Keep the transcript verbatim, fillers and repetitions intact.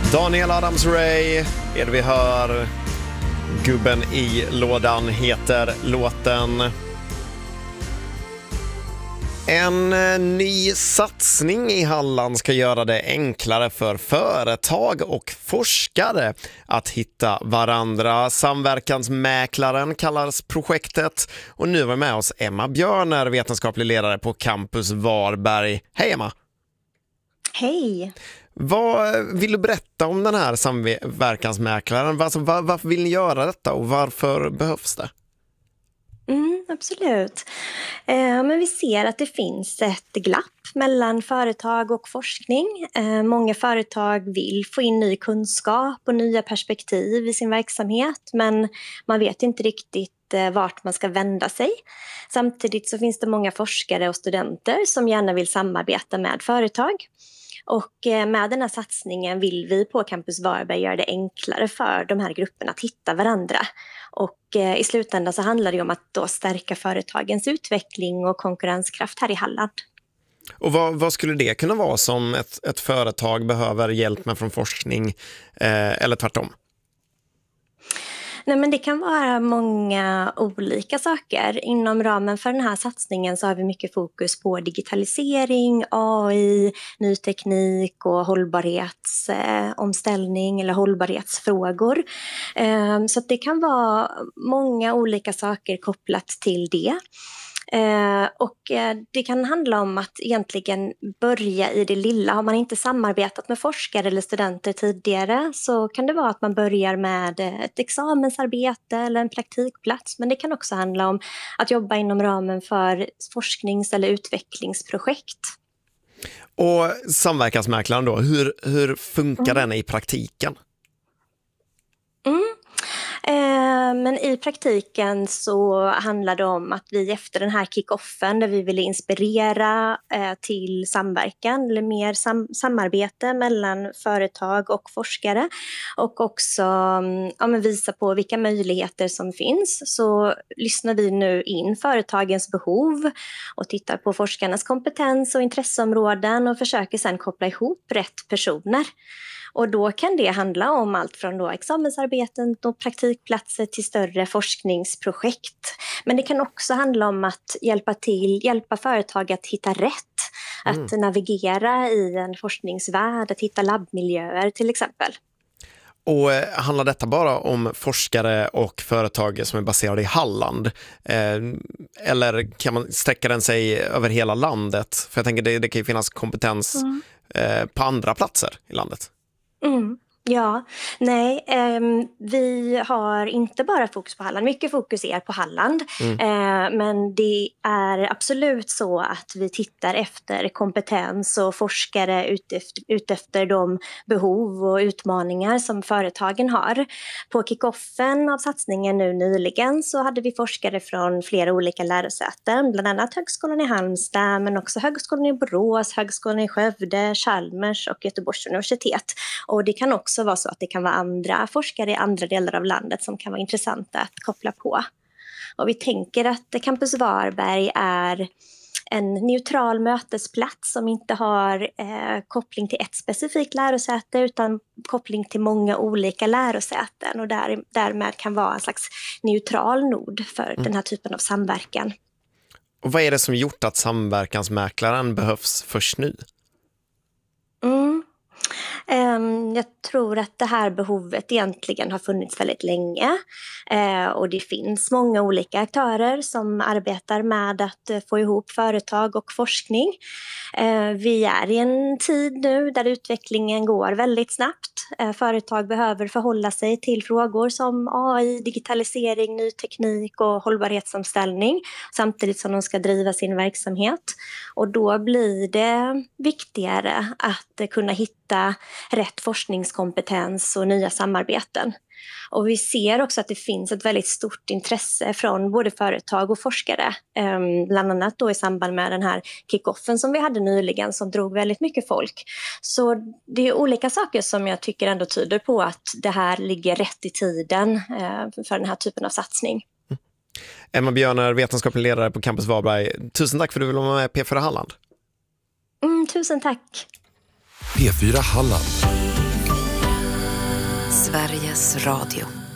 Daniel Adams-Ray är det vi hör. Gubben i lådan heter låten. En ny satsning i Halland ska göra det enklare för företag och forskare att hitta varandra. Samverkansmäklaren kallas projektet. Och nu var med oss Emma Björner, vetenskaplig ledare på Campus Varberg. Hej Emma! Hej! Vad vill du berätta om den här samverkansmäklaren? Alltså, var, varför vill ni göra detta och varför behövs det? Mm, absolut. Eh, men vi ser att det finns ett glapp mellan företag och forskning. Eh, många företag vill få in ny kunskap och nya perspektiv i sin verksamhet, men man vet inte riktigt eh, vart man ska vända sig. Samtidigt så finns det många forskare och studenter som gärna vill samarbeta med företag. Och med den här satsningen vill vi på Campus Varberg göra det enklare för de här grupperna att hitta varandra. Och i slutändan så handlar det om att då stärka företagens utveckling och konkurrenskraft här i Halland. Och vad, vad skulle det kunna vara som ett, ett företag behöver hjälp med från forskning eh, eller tvärtom? Nej, men det kan vara många olika saker. Inom ramen för den här satsningen så har vi mycket fokus på digitalisering, A I, ny teknik och hållbarhetsomställning eller hållbarhetsfrågor. Så att det kan vara många olika saker kopplat till det. Eh, och eh, det kan handla om att egentligen börja i det lilla. Har man inte samarbetat med forskare eller studenter tidigare så kan det vara att man börjar med ett examensarbete eller en praktikplats. Men det kan också handla om att jobba inom ramen för forsknings- eller utvecklingsprojekt. Och samverkansmäklaren då, hur, hur funkar mm. den i praktiken? Mm. Men i praktiken så handlar det om att vi efter den här kick-offen där vi ville inspirera till samverkan eller mer sam- samarbete mellan företag och forskare och också ja, men visa på vilka möjligheter som finns, så lyssnar vi nu in företagens behov och tittar på forskarnas kompetens och intresseområden och försöker sedan koppla ihop rätt personer. Och då kan det handla om allt från då examensarbeten och praktikplatser till större forskningsprojekt. Men det kan också handla om att hjälpa till, hjälpa företag att hitta rätt. Mm. Att navigera i en forskningsvärld, att hitta labbmiljöer till exempel. Och handlar detta bara om forskare och företag som är baserade i Halland? Eh, eller kan man sträcka den sig över hela landet? För jag tänker det, det kan ju finnas kompetens mm. eh, på andra platser i landet. Mm. Ja, nej, eh, vi har inte bara fokus på Halland. Mycket fokus är på Halland. Mm. Eh, men det är absolut så att vi tittar efter kompetens och forskare utefter, utefter de behov och utmaningar som företagen har. På kickoffen av satsningen nu nyligen så hade vi forskare från flera olika lärosäten. Bland annat Högskolan i Halmstad, men också Högskolan i Borås, Högskolan i Skövde, Chalmers och Göteborgs universitet. Och det kan också vara så att det kan vara andra forskare i andra delar av landet som kan vara intressanta att koppla på. Och vi tänker att Campus Varberg är en neutral mötesplats som inte har eh, koppling till ett specifikt lärosäte utan koppling till många olika lärosäten och där, därmed kan vara en slags neutral nod för mm. den här typen av samverkan. Och vad är det som gjort att samverkansmäklaren behövs först nu? Mm. Um, jag tror att det här behovet egentligen har funnits väldigt länge uh, och det finns många olika aktörer som arbetar med att uh, få ihop företag och forskning. Uh, vi är i en tid nu där utvecklingen går väldigt snabbt. Uh, företag behöver förhålla sig till frågor som A I, digitalisering, ny teknik och hållbarhetsomställning samtidigt som de ska driva sin verksamhet. Och då blir det viktigare att uh, kunna hitta rätt forskningskompetens och nya samarbeten. Och vi ser också att det finns ett väldigt stort intresse från både företag och forskare. Bland annat då i samband med den här kickoffen som vi hade nyligen som drog väldigt mycket folk. Så det är olika saker som jag tycker ändå tyder på att det här ligger rätt i tiden för den här typen av satsning. Mm. Emma Björner, vetenskaplig ledare på Campus Varberg. Tusen tack för att du vill vara med i P fyra Halland. Mm, tusen tack. P fyra Halland. Sveriges Radio.